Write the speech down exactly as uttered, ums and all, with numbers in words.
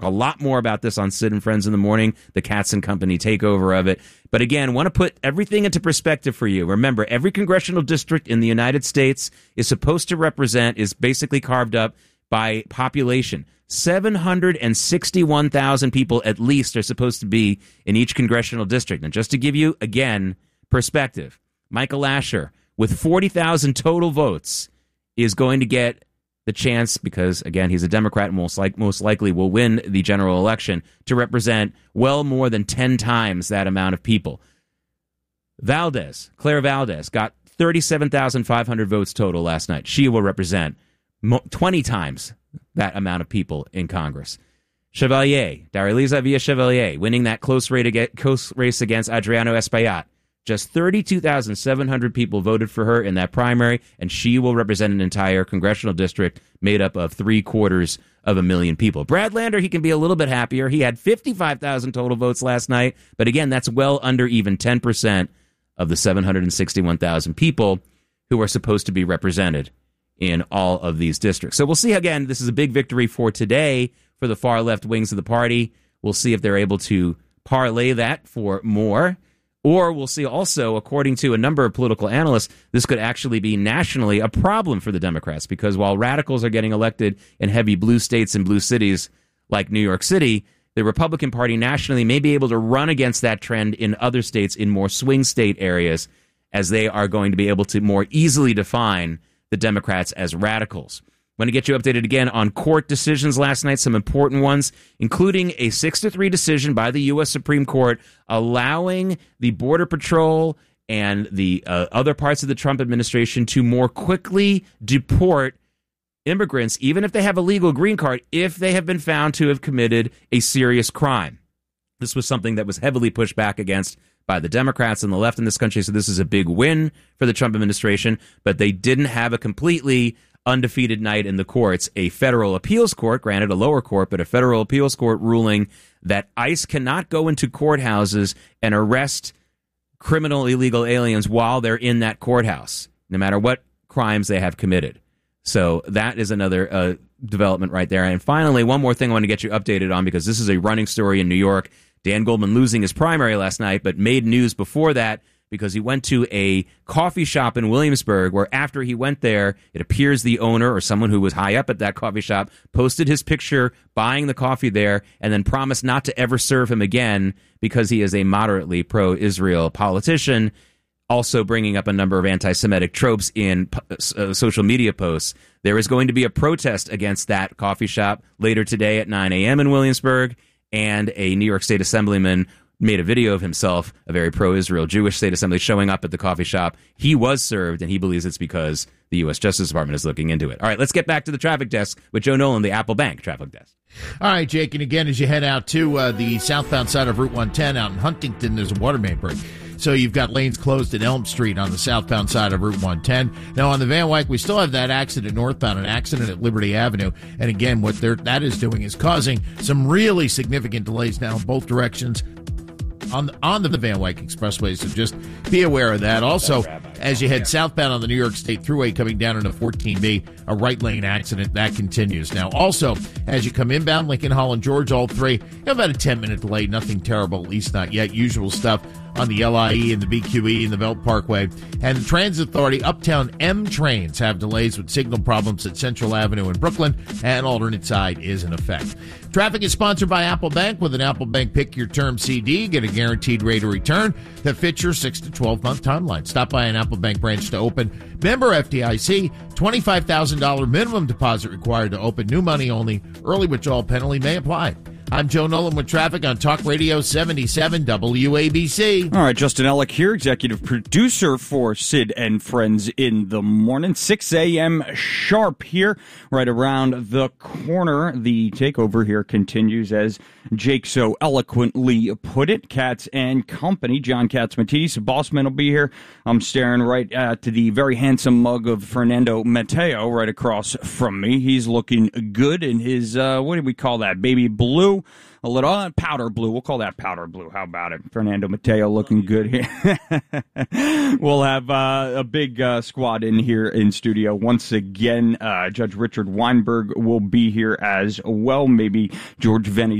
a lot more about this on Sid and Friends in the Morning, the Katz and Company takeover of it. But again, want to put everything into perspective for you. Remember, every congressional district in the United States is supposed to represent, is basically carved up by population. seven hundred sixty-one thousand people at least are supposed to be in each congressional district. And just to give you, again, perspective, Michael Asher, with forty thousand total votes, is going to get the chance, because, again, he's a Democrat and most, like, most likely will win the general election, to represent well more than ten times that amount of people. Valdez, Claire Valdez, got thirty-seven thousand five hundred votes total last night. She will represent mo- twenty times that amount of people in Congress. Chevalier, Daraliza Villa Chevalier, winning that close, rate ag- close race against Adriano Espaillat. Just thirty-two thousand seven hundred people voted for her in that primary, and she will represent an entire congressional district made up of three quarters of a million people. Brad Lander, he can be a little bit happier. He had fifty-five thousand total votes last night, but again, that's well under even ten percent of the seven hundred sixty-one thousand people who are supposed to be represented in all of these districts. So we'll see. Again, this is a big victory for today for the far left wings of the party. We'll see if they're able to parlay that for more. Or we'll see also, according to a number of political analysts, this could actually be nationally a problem for the Democrats, because while radicals are getting elected in heavy blue states and blue cities like New York City, the Republican Party nationally may be able to run against that trend in other states, in more swing state areas, as they are going to be able to more easily define the Democrats as radicals. I'm going to get you updated again on court decisions last night, some important ones, including a six to three decision by the U S Supreme Court allowing the Border Patrol and the uh, other parts of the Trump administration to more quickly deport immigrants, even if they have a legal green card, if they have been found to have committed a serious crime. This was something that was heavily pushed back against by the Democrats and the left in this country, so this is a big win for the Trump administration, but they didn't have a completely undefeated night in the courts. A federal appeals court, granted a lower court, but a federal appeals court ruling that ICE cannot go into courthouses and arrest criminal illegal aliens while they're in that courthouse, no matter what crimes they have committed. So that is another uh, development right there. And finally, one more thing I want to get you updated on, because this is a running story in New York. Dan Goldman losing his primary last night, but made news before that because he went to a coffee shop in Williamsburg where, after he went there, it appears the owner or someone who was high up at that coffee shop posted his picture buying the coffee there and then promised not to ever serve him again because he is a moderately pro-Israel politician, also bringing up a number of anti-Semitic tropes in uh, social media posts. There is going to be a protest against that coffee shop later today at nine a.m. in Williamsburg, and a New York State Assemblyman made a video of himself, a very pro-Israel Jewish state assembly, showing up at the coffee shop. He was served, and he believes it's because the U S Justice Department is looking into it. All right, let's get back to the traffic desk with Joe Nolan, the Apple Bank traffic desk. All right, Jake, and again, as you head out to uh, the southbound side of Route one ten out in Huntington, there's a water main break. So you've got lanes closed at Elm Street on the southbound side of Route one ten. Now, on the Van Wyck, we still have that accident northbound, an accident at Liberty Avenue. And again, what that is doing is causing some really significant delays now in both directions on the, on the Van Wyck Expressway, so just be aware of that. Also, as you head southbound on the New York State Thruway coming down into fourteen B, a right lane accident, that continues. Now, also, as you come inbound, Lincoln, Holland, George, all three, you have about a ten-minute delay, nothing terrible, at least not yet. Usual stuff on the L I E and the B Q E and the Belt Parkway. And the Transit Authority Uptown M trains have delays with signal problems at Central Avenue in Brooklyn, and alternate side is in effect. Traffic is sponsored by Apple Bank. With an Apple Bank Pick Your Term C D, get a guaranteed rate of return that fits your six to twelve month timeline. Stop by an Apple Bank branch to open. Member F D I C, twenty-five thousand dollars minimum deposit required to open. New money only. Early withdrawal penalty may apply. I'm Joe Nolan with traffic on Talk Radio seventy-seven W A B C. All right, Justin Ellick here, executive producer for Sid and Friends in the Morning. six a.m. sharp here, right around the corner. The takeover here continues, as Jake so eloquently put it. Katz and Company, John Catsimatidis, Bossman will be here. I'm staring right at the very handsome mug of Fernando Mateo right across from me. He's looking good in his, uh, what do we call that, baby blue. blue, a little uh, powder blue. We'll call that powder blue. How about it? Fernando Mateo looking good here. We'll have uh, a big uh, squad in here in studio once again. Uh, Judge Richard Weinberg will be here as well. Maybe George Venny